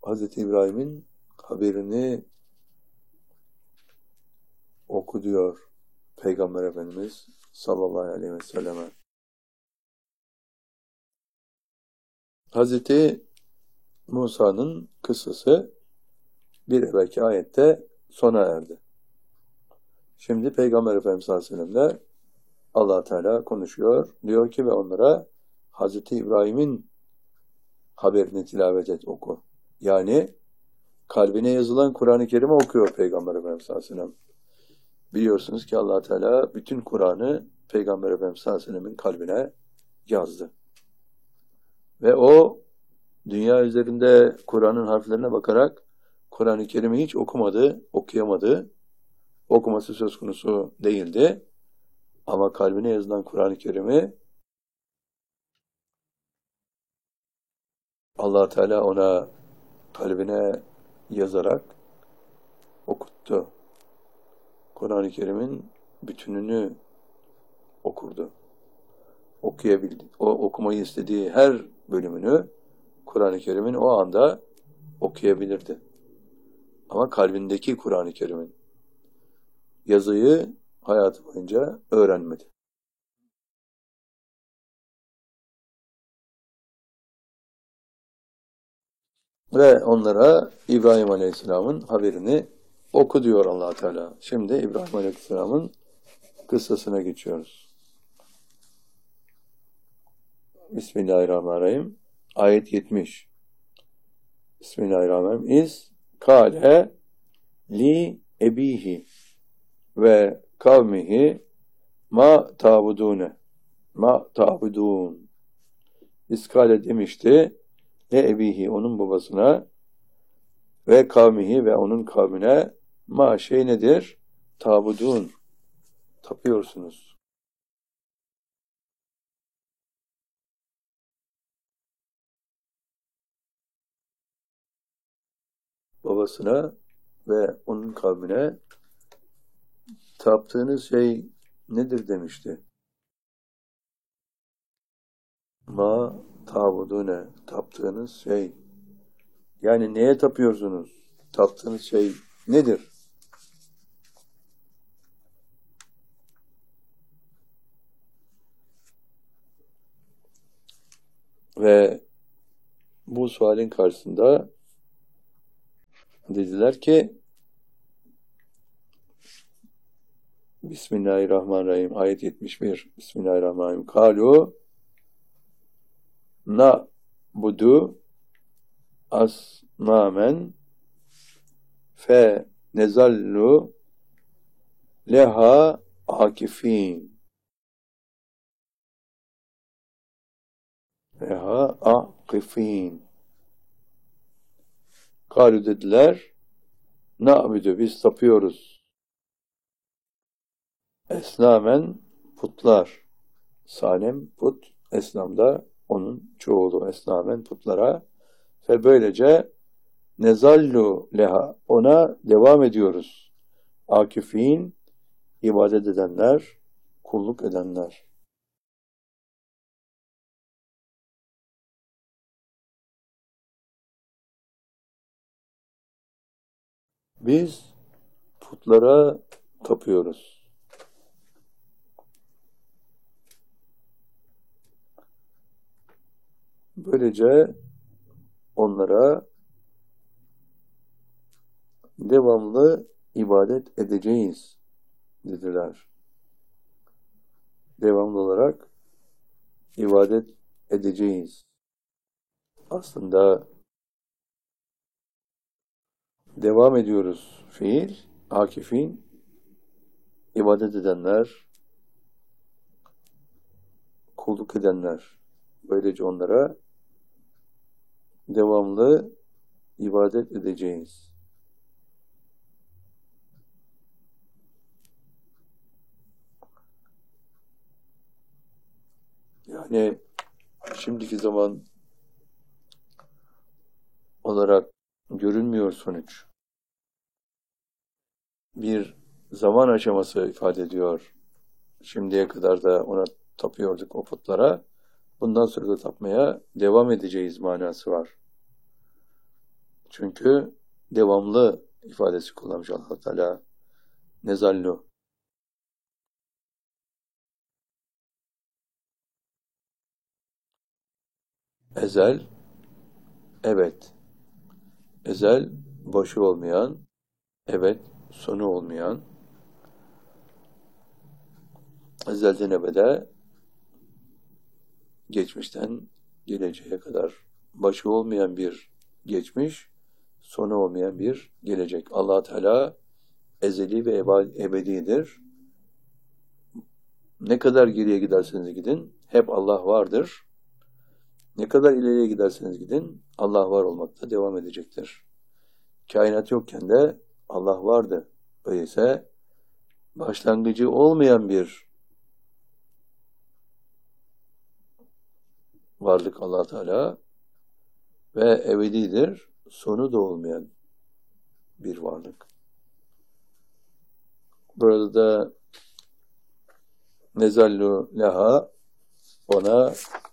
Hz. İbrahim'in haberini oku diyor Peygamber Efendimiz sallallahu aleyhi ve selleme. Hz. Musa'nın kıssası bir evvelki ayette sona erdi. Şimdi Peygamber Efendimiz sallallahu aleyhi ve sellem'le Allah Teala konuşuyor. Diyor ki ve onlara Hz. İbrahim'in haberini tilavet et, oku. Yani kalbine yazılan Kur'an-ı Kerim'i okuyor Peygamber Efendimiz sallallahu aleyhi ve sellem. Biliyorsunuz ki Allah Teala bütün Kur'an'ı Peygamber Efendimiz sallallahu aleyhi ve sellem'in kalbine yazdı. Ve o dünya üzerinde Kur'an'ın harflerine bakarak Kur'an-ı Kerim'i hiç okumadı, okuyamadı. Okuması söz konusu değildi. Ama kalbine yazılan Kur'an-ı Kerim'i Allah Teala ona kalbine yazarak okuttu. Kur'an-ı Kerim'in bütününü okurdu. Okuyabildi. O okumayı istediği her bölümünü Kur'an-ı Kerim'in o anda okuyabilirdi. Ama kalbindeki Kur'an-ı Kerim'in yazıyı hayatı boyunca öğrenmedi. Ve onlara İbrahim Aleyhisselam'ın haberini oku diyor Allah Teala. Şimdi İbrahim Aleyhisselam'ın kıssasına geçiyoruz. Bismillahirrahmanirrahim. Ayet 70. Bismillahirrahmanirrahim. İz kâle li ebihi ve kavmihi ma ta'budûne ma ta'budûn. İz kâle demişti le ebihi onun babasına ve kavmihi ve onun kavmine ma şey nedir? Ta'budûn. Tapıyorsunuz. Babasına ve onun kavmine taptığınız şey nedir demişti. Ma ta'budune, taptığınız şey. Yani neye tapıyorsunuz? Taptığınız şey nedir? Ve bu sualin karşısında dediler ki Bismillahirrahmanirrahim. Ayet 71. Bismillahirrahmanirrahim. Kalu na budu asnamen fe nezallu leha akifin. Leha akifin. Kalu dediler na'budu biz tapıyoruz. Esnamen putlar. Sanem put, esnamda onun çoğulu esnamen putlara ve böylece nezallu leha ona devam ediyoruz. Akifin ibadet edenler, kulluk edenler. Biz putlara tapıyoruz. Böylece onlara devamlı ibadet edeceğiz dediler. Devamlı olarak ibadet edeceğiz. Aslında devam ediyoruz fiil, akifin, ibadet edenler, kulluk edenler. Böylece onlara devamlı ibadet edeceğiz. Yani şimdiki zaman olarak görünmüyor sonuç. Bir zaman aşaması ifade ediyor. Şimdiye kadar da ona tapıyorduk o putlara. Bundan sonra da tapmaya devam edeceğiz manası var. Çünkü devamlı ifadesi kullanmış Allah Teala. Nezallu. Ezel, evet. Ezel, başı olmayan, evet, sonu olmayan. Ezelden ebede, geçmişten geleceğe kadar başı olmayan bir geçmiş, sonu olmayan bir gelecek. Allah Teala ezeli ve ebedidir. Ne kadar geriye giderseniz gidin, hep Allah vardır. Ne kadar ileriye giderseniz gidin, Allah var olmakta devam edecektir. Kainat yokken de Allah vardı. Öyleyse başlangıcı olmayan bir varlık Allah Teala ve ebedidir, sonu da olmayan bir varlık. Burada da nezallu leha, ona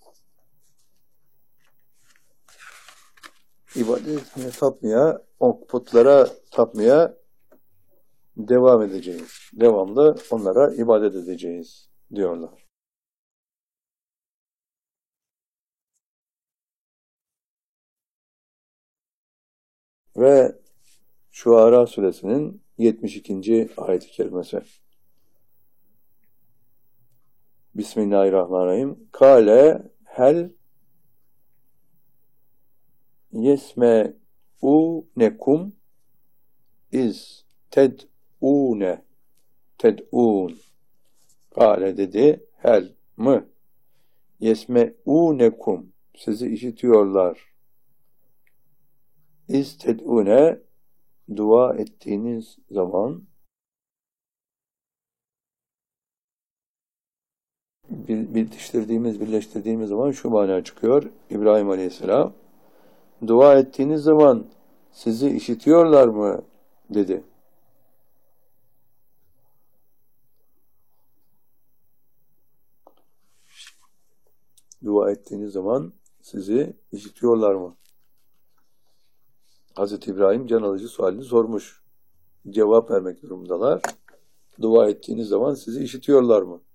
ibadet etmeye, tapmaya, o putlara tapmaya devam edeceğiz. Devamlı onlara ibadet edeceğiz diyorlar. Ve Şuara suresinin 72. ayet-i kerimesi. Bismillahirrahmanirrahim. Kale hel yesme'unekum iz ted'un. Kale dedi, hel mı? Yesme'unekum, sizi işitiyorlar. İz ted'une, dua ettiğiniz zaman, birleştirdiğimiz zaman şu mana çıkıyor. İbrahim Aleyhisselam, dua ettiğiniz zaman sizi işitiyorlar mı? Dedi. Dua ettiğiniz zaman sizi işitiyorlar mı? Hazreti İbrahim can alıcı sualini sormuş. Cevap vermek durumundalar. Dua ettiğiniz zaman sizi işitiyorlar mı?